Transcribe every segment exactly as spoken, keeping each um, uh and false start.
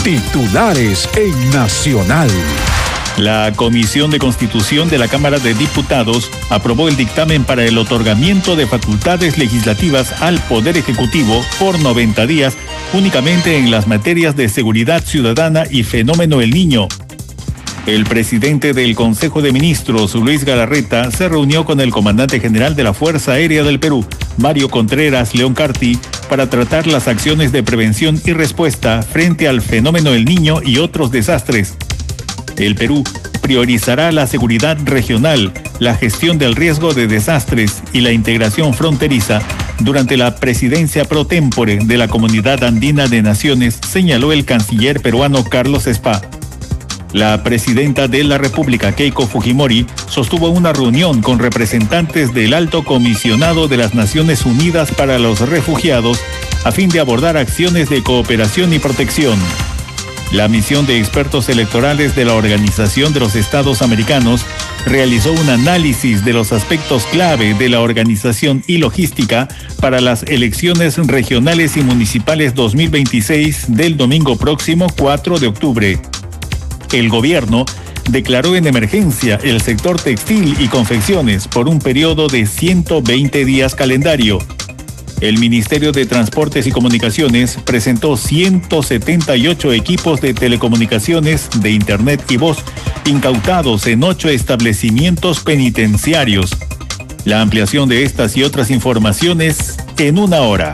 Titulares en Nacional. La Comisión de Constitución de la Cámara de Diputados aprobó el dictamen para el otorgamiento de facultades legislativas al Poder Ejecutivo por noventa días únicamente en las materias de seguridad ciudadana y fenómeno El Niño. El presidente del Consejo de Ministros, Luis Galarreta, se reunió con el comandante general de la Fuerza Aérea del Perú, Mario Contreras León Carti, para tratar las acciones de prevención y respuesta frente al fenómeno El Niño y otros desastres. El Perú priorizará la seguridad regional, la gestión del riesgo de desastres y la integración fronteriza durante la presidencia pro tempore de la Comunidad Andina de Naciones, señaló el canciller peruano Carlos Spa. La presidenta de la República, Keiko Fujimori, sostuvo una reunión con representantes del Alto Comisionado de las Naciones Unidas para los Refugiados a fin de abordar acciones de cooperación y protección. La misión de expertos electorales de la Organización de los Estados Americanos realizó un análisis de los aspectos clave de la organización y logística para las elecciones regionales y municipales dos mil veintiséis del domingo próximo cuatro de octubre. El gobierno declaró en emergencia el sector textil y confecciones por un periodo de ciento veinte días calendario. El Ministerio de Transportes y Comunicaciones presentó ciento setenta y ocho equipos de telecomunicaciones, de Internet y voz, incautados en ocho establecimientos penitenciarios. La ampliación de estas y otras informaciones en una hora.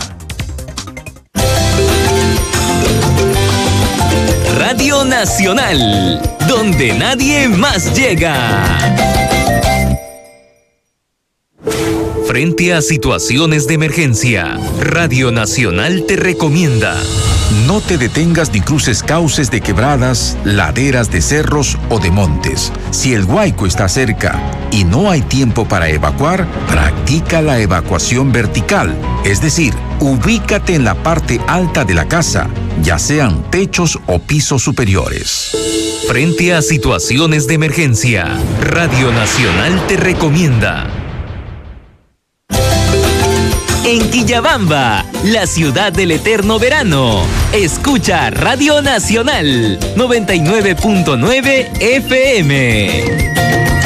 Radio Nacional, donde nadie más llega. Frente a situaciones de emergencia, Radio Nacional te recomienda: no te detengas ni cruces cauces de quebradas, laderas de cerros o de montes. Si el huaico está cerca y no hay tiempo para evacuar, practica la evacuación vertical, es decir, ubícate en la parte alta de la casa, ya sean techos o pisos superiores. Frente a situaciones de emergencia, Radio Nacional te recomienda. En Quillabamba, la ciudad del eterno verano, escucha Radio Nacional noventa y nueve punto nueve F M.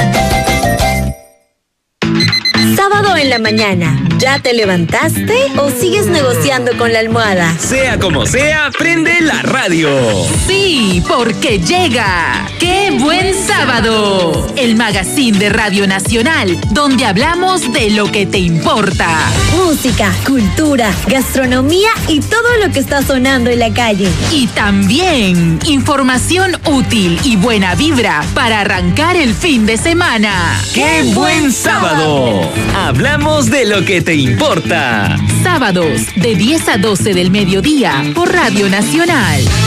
Sábado en la mañana, ¿ya te levantaste o sigues negociando con la almohada? Sea como sea, prende la radio. Sí, porque llega ¡Qué buen sábado! El magazine de Radio Nacional, donde hablamos de lo que te importa. Música, cultura, gastronomía y todo lo que está sonando en la calle. Y también información útil y buena vibra para arrancar el fin de semana. ¡Qué buen sábado! Hablamos de lo que te importa. Sábados de diez a doce del mediodía por Radio Nacional.